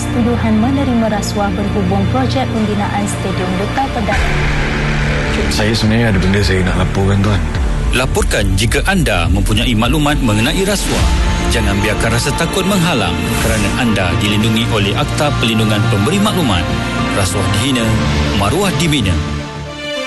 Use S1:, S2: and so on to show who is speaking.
S1: tuduhan menerima rasuah berhubung projek pembinaan Stadium Duta Pedang.
S2: Saya sebenarnya ada benda saya nak laporkan, tuan.
S3: Laporkan jika anda mempunyai maklumat mengenai rasuah. Jangan biarkan rasa takut menghalang kerana anda dilindungi oleh Akta Perlindungan Pemberi Maklumat. Rasuah dihina, maruah dibina.